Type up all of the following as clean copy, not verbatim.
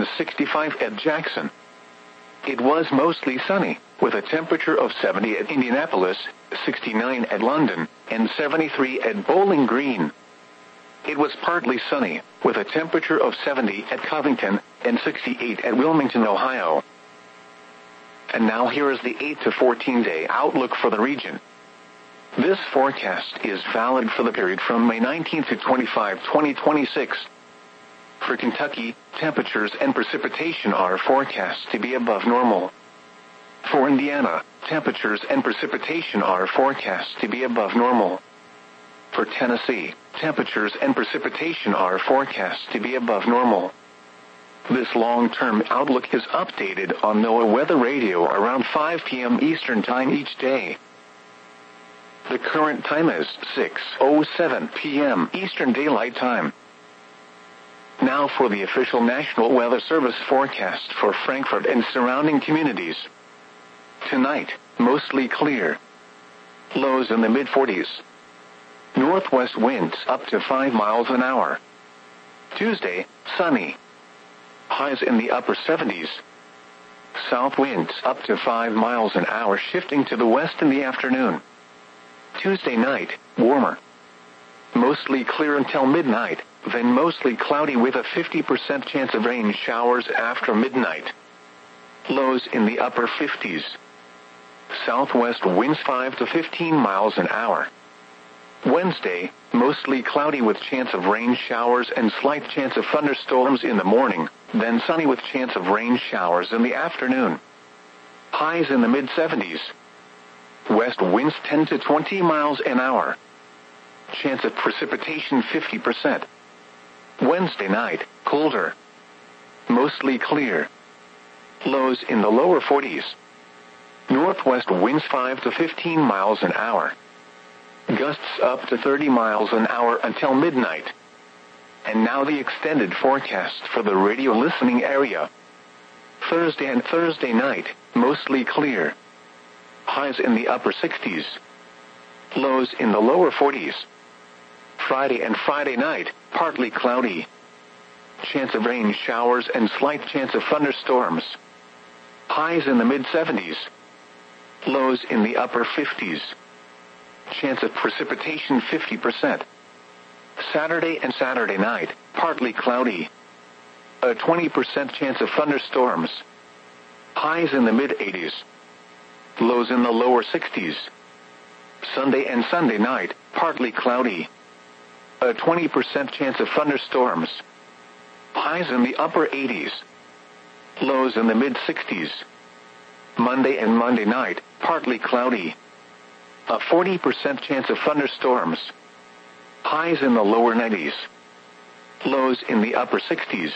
65 at Jackson. It was mostly sunny, with a temperature of 70 at Indianapolis, 69 at London, and 73 at Bowling Green. It was partly sunny, with a temperature of 70 at Covington, and 68 at Wilmington, Ohio. And now here is the 8 to 14-day outlook for the region. This forecast is valid for the period from May 19 to 25, 2026. For Kentucky, temperatures and precipitation are forecast to be above normal. For Indiana, temperatures and precipitation are forecast to be above normal. For Tennessee, temperatures and precipitation are forecast to be above normal. This long-term outlook is updated on NOAA Weather Radio around 5 p.m. Eastern Time each day. The current time is 6:07 p.m. Eastern Daylight Time. Now for the official National Weather Service forecast for Frankfort and surrounding communities. Tonight, mostly clear. Lows in the mid-40s. Northwest winds up to 5 miles an hour. Tuesday, sunny. Highs in the upper 70s. South winds up to 5 miles an hour, shifting to the west in the afternoon. Tuesday night, warmer. Mostly clear until midnight, then mostly cloudy with a 50% chance of rain showers after midnight. Lows in the upper 50s. Southwest winds 5 to 15 miles an hour. Wednesday, mostly cloudy with chance of rain showers and slight chance of thunderstorms in the morning, then sunny with chance of rain showers in the afternoon. Highs in the mid-70s. West winds 10 to 20 miles an hour. Chance of precipitation 50%. Wednesday night, colder. Mostly clear. Lows in the lower 40s. Northwest winds 5 to 15 miles an hour. Gusts up to 30 miles an hour until midnight. And now the extended forecast for the radio listening area. Thursday and Thursday night, mostly clear. Highs in the upper 60s. Lows in the lower 40s. Friday and Friday night, partly cloudy. Chance of rain showers and slight chance of thunderstorms. Highs in the mid-70s. Lows in the upper 50s. Chance of precipitation 50%. Saturday and Saturday night, partly cloudy. A 20% chance of thunderstorms. Highs in the mid-80s. Lows in the lower 60s. Sunday and Sunday night, partly cloudy. A 20% chance of thunderstorms. Highs in the upper 80s. Lows in the mid-60s. Monday and Monday night, partly cloudy. A 40% chance of thunderstorms. Highs in the lower 90s. Lows in the upper 60s.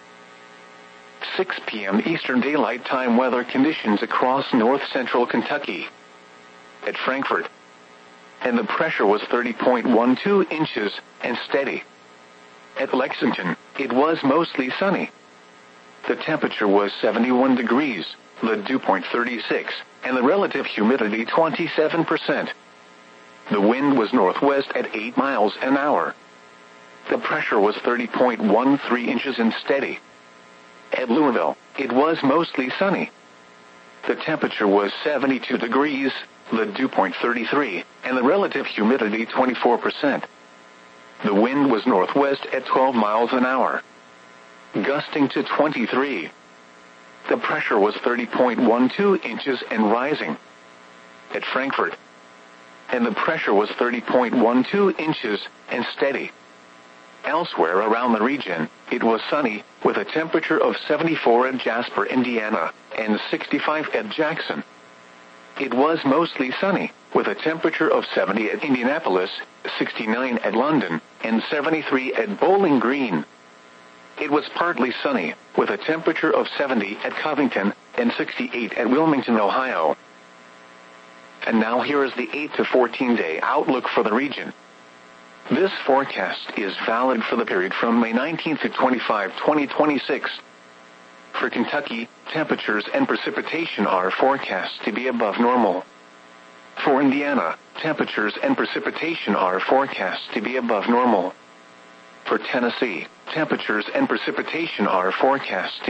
6 p.m. Eastern Daylight Time weather conditions across north-central Kentucky. At Frankfort. And the pressure was 30.12 inches and steady. At Lexington, it was mostly sunny. The temperature was 71 degrees, the dew point 36, and the relative humidity 27%. The wind was northwest at 8 miles an hour. The pressure was 30.13 inches and steady. At Louisville, it was mostly sunny. The temperature was 72 degrees, the dew point 33, and the relative humidity 24%. The wind was northwest at 12 miles an hour. Gusting to 23. The pressure was 30.12 inches and rising. At Frankfort. And the pressure was 30.12 inches and steady. Elsewhere around the region, it was sunny, with a temperature of 74 at Jasper, Indiana, and 65 at Jackson. It was mostly sunny, with a temperature of 70 at Indianapolis, 69 at London, and 73 at Bowling Green. It was partly sunny, with a temperature of 70 at Covington, and 68 at Wilmington, Ohio. And now here is the 8 to 14-day outlook for the region. This forecast is valid for the period from May 19 to 25, 2026. For Kentucky, temperatures and precipitation are forecast to be above normal. For Indiana, temperatures and precipitation are forecast to be above normal. For Tennessee, temperatures and precipitation are forecast to